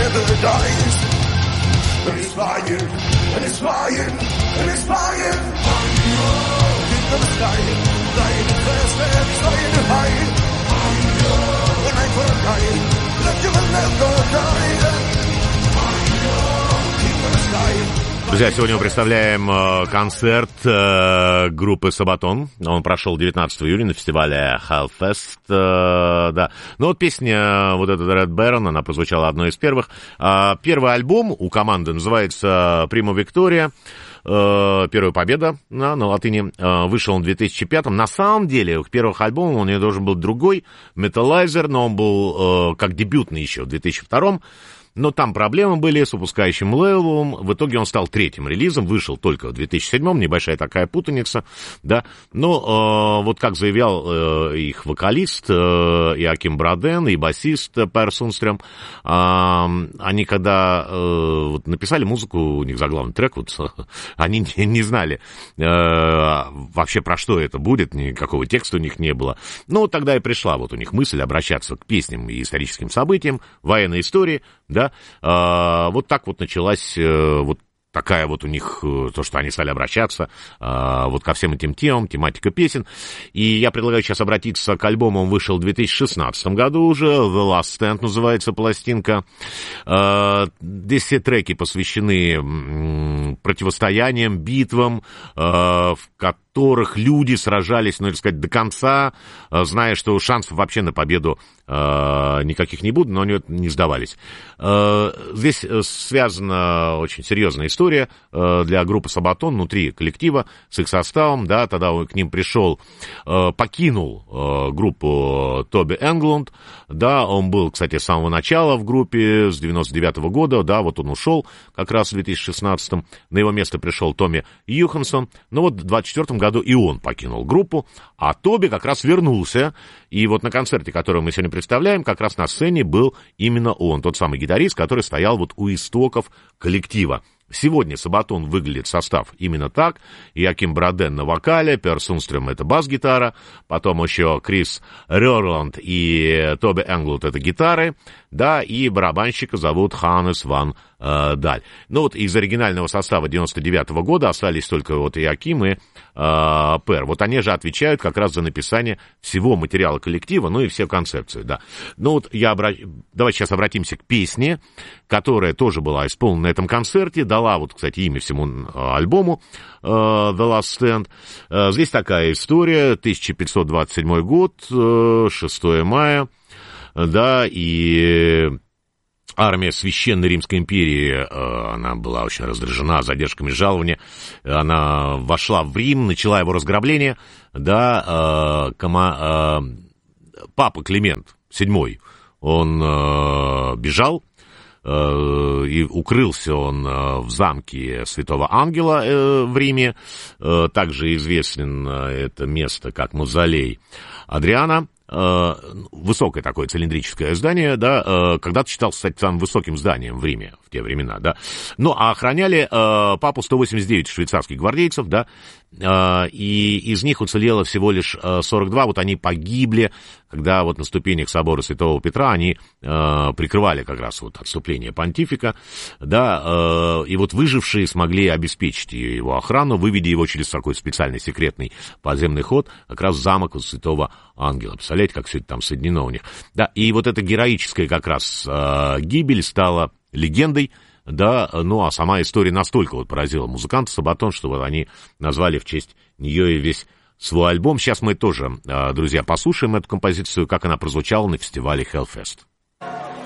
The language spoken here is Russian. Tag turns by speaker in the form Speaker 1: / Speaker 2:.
Speaker 1: never dies. And it's fire, and it's fire, and it's fire. King of the sky, flying fast and flying high. When I first die, that you will never die. King of the sky.
Speaker 2: Друзья, сегодня мы представляем концерт группы Sabaton. Он прошел 19 июля на фестивале Hellfest. Да. Ну вот песня, вот эта Red Baron, она прозвучала одной из первых. Первый альбом у команды называется Prima Victoria. Первая победа на латыни. Вышел он в 2005-м. На самом деле, в первых альбомах у нее должен был другой, Metalizer, но он был как дебютный еще в 2002-м. Но там проблемы были с выпускающим лейблом. В итоге он стал третьим релизом, вышел только в 2007-м, небольшая такая путаница, да. Но вот как заявлял их вокалист Иоаким Броден и басист Пер Сунстрем, они когда вот написали музыку, у них заглавный трек, вот, они не знали вообще про что это будет, никакого текста у них не было. Ну, тогда и пришла вот у них мысль обращаться к песням и историческим событиям, военной истории, да. Вот так вот началась вот такая вот у них, то, что они стали обращаться вот ко всем этим темам, тематика песен. И я предлагаю сейчас обратиться к альбому, он вышел в 2016 году уже, The Last Stand называется пластинка. Здесь все треки посвящены противостояниям, битвам, в которых люди сражались, ну, так сказать, до конца, зная, что шансов вообще на победу никаких не будет, но они не сдавались. Здесь связана очень серьезная история для группы Sabaton внутри коллектива с их составом, да, тогда к ним пришел, покинул группу Тоби Энглунд, да, он был, кстати, с самого начала в группе, с 99-го года, да, вот он ушел как раз в 2016-м, на его место пришел Томми Юхансон, но вот в 24-м году и он покинул группу, а Тоби как раз вернулся, и вот на концерте, который мы сегодня представляем, как раз на сцене был именно он, тот самый гитарист, который стоял вот у истоков коллектива. Сегодня Sabaton выглядит состав именно так. Иоаким Броден на вокале, Пер Сунстрем — это бас-гитара, потом еще Крис Рёрланд и Тоби Энглунд — это гитары, да, и барабанщика зовут Ханнес ван Даль. Ну вот из оригинального состава 99-го года остались только вот Иоаким и Пер. Вот они же отвечают как раз за написание всего материала коллектива, ну и все концепции, да. Ну вот давайте сейчас обратимся к песне, которая тоже была исполнена на этом концерте, дала вот, кстати, имя всему альбому The Last Stand. Здесь такая история, 1527 год, 6 мая, да, и армия Священной Римской империи, она была очень раздражена задержками жалования, она вошла в Рим, начала его разграбление, да, папа Климент VII, он бежал, и укрылся он в замке Святого Ангела в Риме, также известен это место как Мавзолей Адриана. Высокое такое цилиндрическое здание, да, когда-то считался, кстати, самым высоким зданием в Риме в те времена, да. Ну, а охраняли папу 189 швейцарских гвардейцев, да, и из них уцелело всего лишь 42, вот они погибли, когда вот на ступенях собора Святого Петра они прикрывали как раз вот отступление понтифика, да, и вот выжившие смогли обеспечить его охрану, выведя его через такой специальный секретный подземный ход, как раз в замок Святого Ангела. Представляете, как все это там соединено у них. Да, и вот эта героическая как раз гибель стала легендой, да, ну а сама история настолько вот поразила музыкантов Sabaton, что вот они назвали в честь нее и весь свой альбом. Сейчас мы тоже, друзья, послушаем эту композицию, как она прозвучала на фестивале Hellfest.